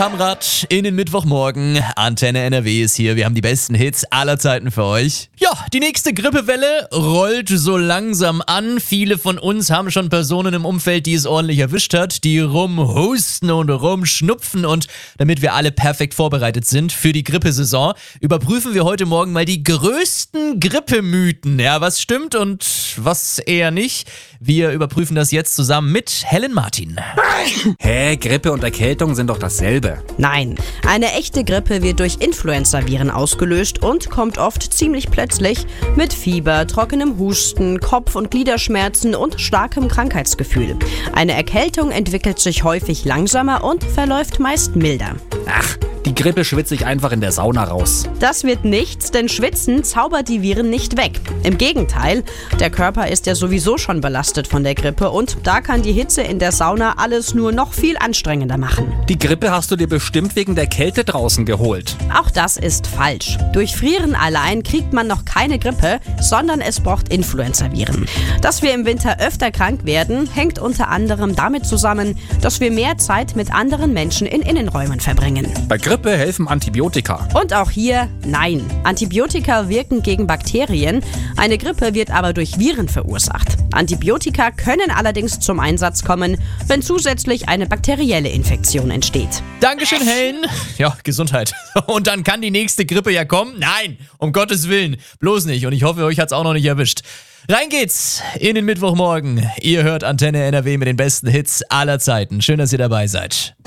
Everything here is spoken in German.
Kamrat in den Mittwochmorgen. Antenne NRW ist hier. Wir haben die besten Hits aller Zeiten für euch. Ja, die nächste Grippewelle rollt so langsam an. Viele von uns haben schon Personen im Umfeld, die es ordentlich erwischt hat, die rumhusten und rumschnupfen. Und damit wir alle perfekt vorbereitet sind für die Grippesaison, überprüfen wir heute Morgen mal die größten Grippemythen. Ja, was stimmt und was eher nicht. Wir überprüfen das jetzt zusammen mit Helen Martin. Hä, Grippe und Erkältung sind doch dasselbe. Nein, eine echte Grippe wird durch Influenzaviren ausgelöst und kommt oft ziemlich plötzlich mit Fieber, trockenem Husten, Kopf- und Gliederschmerzen und starkem Krankheitsgefühl. Eine Erkältung entwickelt sich häufig langsamer und verläuft meist milder. Ach, die Grippe schwitze ich einfach in der Sauna raus. Das wird nichts, denn Schwitzen zaubert die Viren nicht weg. Im Gegenteil, der Körper ist ja sowieso schon belastet von der Grippe und da kann die Hitze in der Sauna alles nur noch viel anstrengender machen. Die Grippe hast du dir bestimmt wegen der Kälte draußen geholt. Auch das ist falsch. Durch Frieren allein kriegt man noch keine Grippe, sondern es braucht Influenzaviren. Dass wir im Winter öfter krank werden, hängt unter anderem damit zusammen, dass wir mehr Zeit mit anderen Menschen in Innenräumen verbringen. Bei Grippe helfen Antibiotika. Und auch hier, nein. Antibiotika wirken gegen Bakterien, eine Grippe wird aber durch Viren verursacht. Antibiotika können allerdings zum Einsatz kommen, wenn zusätzlich eine bakterielle Infektion entsteht. Dankeschön, Helen. Ja, Gesundheit. Und dann kann die nächste Grippe ja kommen? Nein, um Gottes Willen. Bloß nicht. Und ich hoffe, euch hat's auch noch nicht erwischt. Rein geht's in den Mittwochmorgen. Ihr hört Antenne NRW mit den besten Hits aller Zeiten. Schön, dass ihr dabei seid.